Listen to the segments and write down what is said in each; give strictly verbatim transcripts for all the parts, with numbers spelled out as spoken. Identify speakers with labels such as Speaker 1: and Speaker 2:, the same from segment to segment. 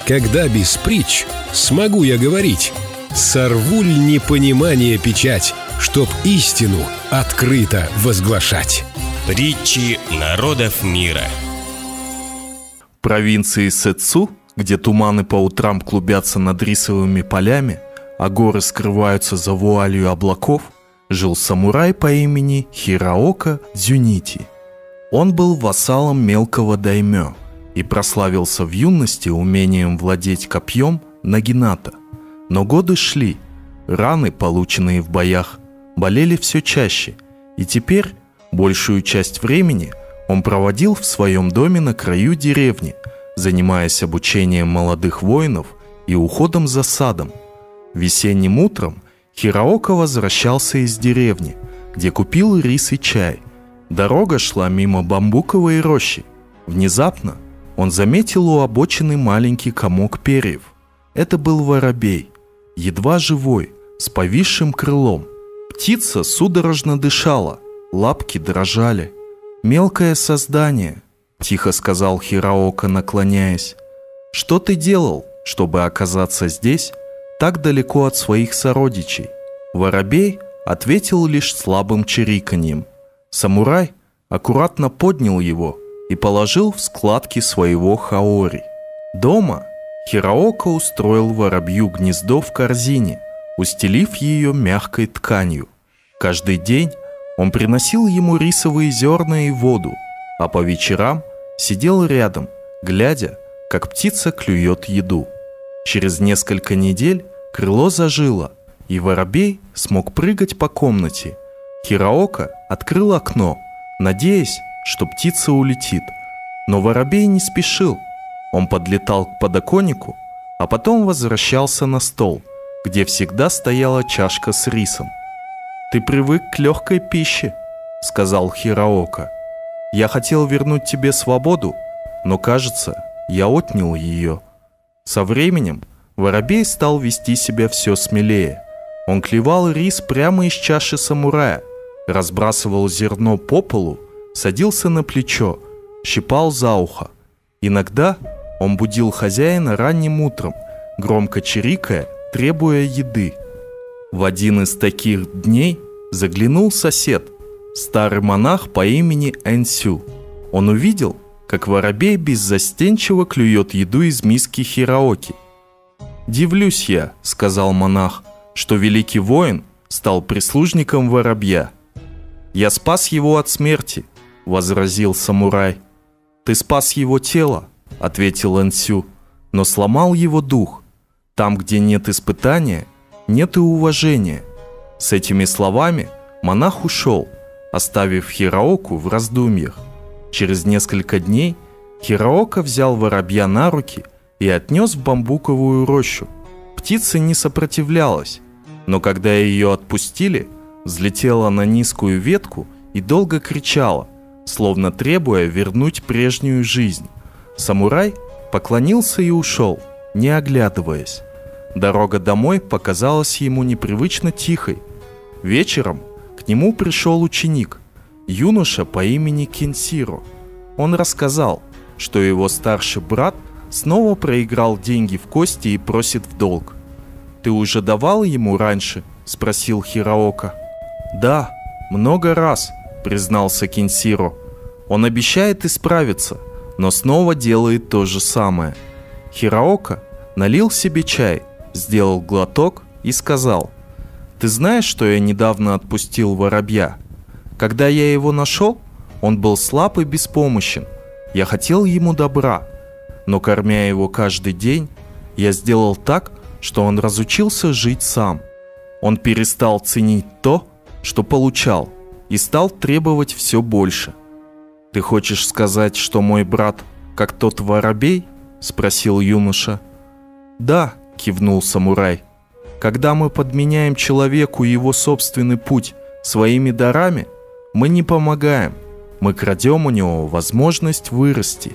Speaker 1: Когда без притч смогу я говорить, сорву ль непонимание печать, чтоб истину открыто возглашать.
Speaker 2: Притчи народов мира.
Speaker 3: В провинции Сэцу, где туманы по утрам клубятся над рисовыми полями, а горы скрываются за вуалью облаков, жил самурай по имени Хираока Дзюнити. Он был вассалом мелкого даймё и прославился в юности умением владеть копьем нагината. Но годы шли, раны, полученные в боях, болели все чаще, и теперь большую часть времени он проводил в своем доме на краю деревни, занимаясь обучением молодых воинов и уходом за садом. Весенним утром Хираока возвращался из деревни, где купил рис и чай. Дорога шла мимо бамбуковой рощи. Внезапно он заметил у обочины маленький комок перьев. Это был воробей, едва живой, с повисшим крылом. Птица судорожно дышала, лапки дрожали. «Мелкое создание», — тихо сказал Хираока, наклоняясь. «Что ты делал, чтобы оказаться здесь, так далеко от своих сородичей?» Воробей ответил лишь слабым чириканьем. Самурай аккуратно поднял его и положил в складки своего хаори. Дома Хираока устроил воробью гнездо в корзине, устелив ее мягкой тканью. Каждый день он приносил ему рисовые зерна и воду, а по вечерам сидел рядом, глядя, как птица клюет еду. Через несколько недель крыло зажило, и воробей смог прыгать по комнате. Хираока открыл окно, надеясь, что птица улетит. Но воробей не спешил. Он подлетал к подоконнику, а потом возвращался на стол, где всегда стояла чашка с рисом. «Ты привык к легкой пище», — сказал Хираока. «Я хотел вернуть тебе свободу, но, кажется, я отнял ее». Со временем воробей стал вести себя все смелее. Он клевал рис прямо из чаши самурая, разбрасывал зерно по полу, садился на плечо, щипал за ухо. Иногда он будил хозяина ранним утром, громко чирикая, требуя еды. В один из таких дней заглянул сосед, старый монах по имени Энсю. Он увидел, как воробей беззастенчиво клюет еду из миски Хираоки. «Дивлюсь я», — сказал монах, — «что великий воин стал прислужником воробья». «Я спас его от смерти», — возразил самурай. «Ты спас его тело», — ответил Энсю, — «но сломал его дух. Там, где нет испытания, нет и уважения». С этими словами монах ушел, оставив Хираоку в раздумьях. Через несколько дней Хираока взял воробья на руки и отнес в бамбуковую рощу. Птица не сопротивлялась, но когда ее отпустили, взлетела на низкую ветку и долго кричала, словно требуя вернуть прежнюю жизнь. Самурай поклонился и ушел, не оглядываясь. Дорога домой показалась ему непривычно тихой. Вечером к нему пришел ученик, юноша по имени Кенсиро. Он рассказал, что его старший брат снова проиграл деньги в кости и просит в долг. «Ты уже давал ему раньше?» – спросил Хираока. «Да, много раз», – признался Кенсиро. «Он обещает исправиться, но снова делает то же самое». Хираока налил себе чай, сделал глоток и сказал: «Ты знаешь, что я недавно отпустил воробья? Когда я его нашел, он был слаб и беспомощен. Я хотел ему добра, но, кормя его каждый день, я сделал так, что он разучился жить сам. Он перестал ценить то, что получал, и стал требовать все больше». «Ты хочешь сказать, что мой брат как тот воробей?» – спросил юноша. «Да», – кивнул самурай. «Когда мы подменяем человеку его собственный путь своими дарами, мы не помогаем, мы крадем у него возможность вырасти.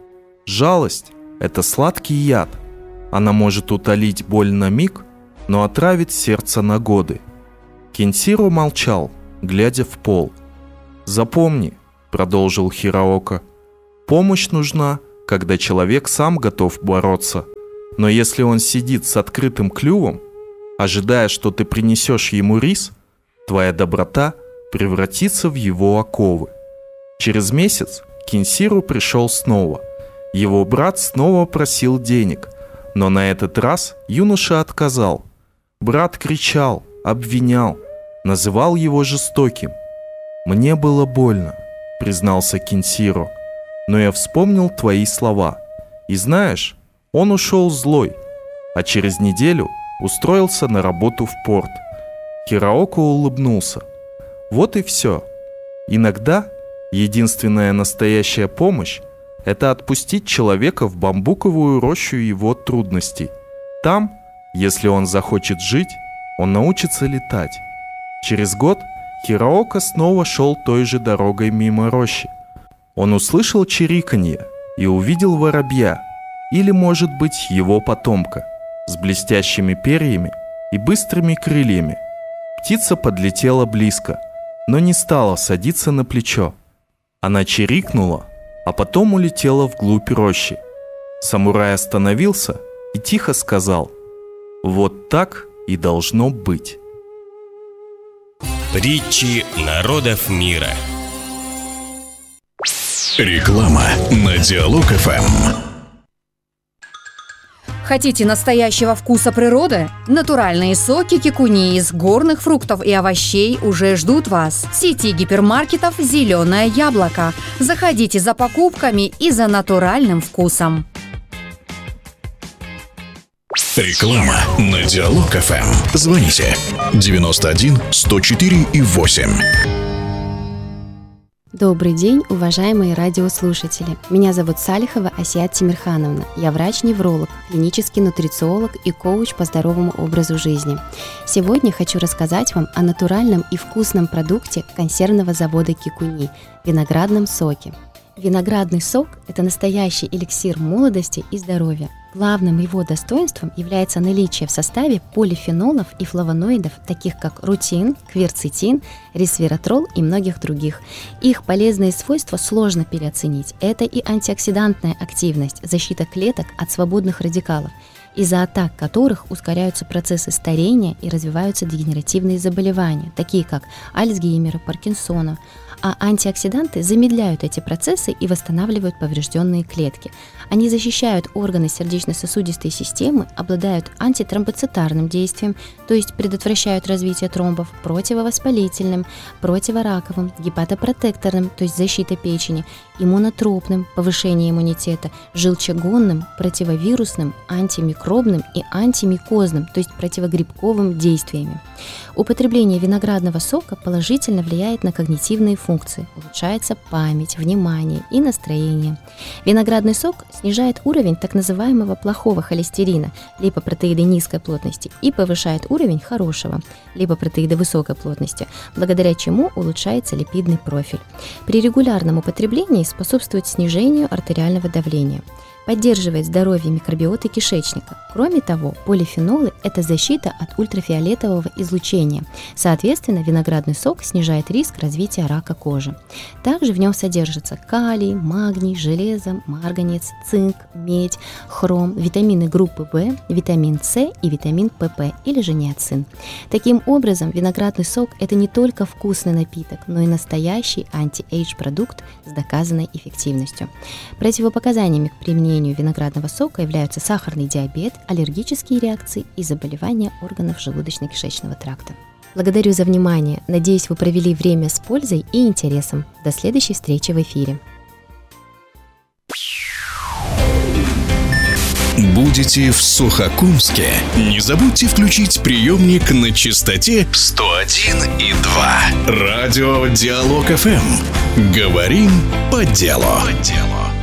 Speaker 3: Жалость – это сладкий яд. Она может утолить боль на миг, но отравит сердце на годы». Кенсиро молчал, глядя в пол. «Запомни», — продолжил Хираока, — «помощь нужна, когда человек сам готов бороться. Но если он сидит с открытым клювом, ожидая, что ты принесешь ему рис, твоя доброта превратится в его оковы. Через месяц к Кинсиру пришел снова. Его брат снова просил денег, но на этот раз юноша отказал. Брат кричал, обвинял, называл его жестоким. «Мне было больно», — признался Кинсиру, «но я вспомнил твои слова. И знаешь, он ушел злой, а через неделю устроился на работу в порт». Хираоко улыбнулся. Вот и все. Иногда единственная настоящая помощь – это отпустить человека в бамбуковую рощу его трудностей. Там, если он захочет жить, он научится летать. Через год Хираоко снова шел той же дорогой мимо рощи. Он услышал чириканье и увидел воробья, или, может быть, его потомка, с блестящими перьями и быстрыми крыльями. Птица подлетела близко, но не стала садиться на плечо. Она чирикнула, а потом улетела вглубь рощи. Самурай остановился и тихо сказал: «Вот так и должно быть».
Speaker 2: Притчи народов мира.
Speaker 4: Реклама на Диалог эф эм.
Speaker 5: Хотите настоящего вкуса природы? Натуральные соки кикуни из горных фруктов и овощей уже ждут вас. В сети гипермаркетов «Зеленое яблоко». Заходите за покупками и за натуральным вкусом.
Speaker 4: Реклама на Диалог эф эм. Звоните девяносто один сто четыре и восемь.
Speaker 6: Добрый день, уважаемые радиослушатели. Меня зовут Салихова Асият Тимирхановна. Я врач-невролог, клинический нутрициолог и коуч по здоровому образу жизни. Сегодня хочу рассказать вам о натуральном и вкусном продукте консервного завода Кикуни – виноградном соке. Виноградный сок – это настоящий эликсир молодости и здоровья. Главным его достоинством является наличие в составе полифенолов и флавоноидов, таких как рутин, кверцетин, ресвератрол и многих других. Их полезные свойства сложно переоценить. Это и антиоксидантная активность, защита клеток от свободных радикалов, из-за атак которых ускоряются процессы старения и развиваются дегенеративные заболевания, такие как Альцгеймера, Паркинсона. А антиоксиданты замедляют эти процессы и восстанавливают поврежденные клетки. Они защищают органы сердечно-сосудистой системы, обладают антитромбоцитарным действием, то есть предотвращают развитие тромбов, противовоспалительным, противораковым, гепатопротекторным, то есть защита печени, иммунотропным, повышение иммунитета, желчегонным, противовирусным, антимикробным и антимикозным, то есть противогрибковым действиями. Употребление виноградного сока положительно влияет на когнитивные функции, улучшается память, внимание и настроение. Виноградный сок снижает уровень так называемого плохого холестерина, липопротеиды низкой плотности, и повышает уровень хорошего, липопротеида высокой плотности, благодаря чему улучшается липидный профиль. При регулярном употреблении способствует снижению артериального давления. Поддерживает здоровье микробиоты кишечника. Кроме того, полифенолы – это защита от ультрафиолетового излучения. Соответственно, виноградный сок снижает риск развития рака кожи. Также в нем содержатся калий, магний, железо, марганец, цинк, медь, хром, витамины группы В, витамин С и витамин ПП или же ниацин. Таким образом, виноградный сок – это не только вкусный напиток, но и настоящий анти-эйдж продукт с доказанной эффективностью. Противопоказаниями к применению виноградного сока являются сахарный диабет, аллергические реакции и заболевания органов желудочно-кишечного тракта. Благодарю за внимание. Надеюсь, вы провели время с пользой и интересом. До следующей встречи в эфире.
Speaker 4: Будете в Сухокумске? Не забудьте включить приемник на частоте сто один и два. Радио Диалог эф эм. Говорим по делу. По делу.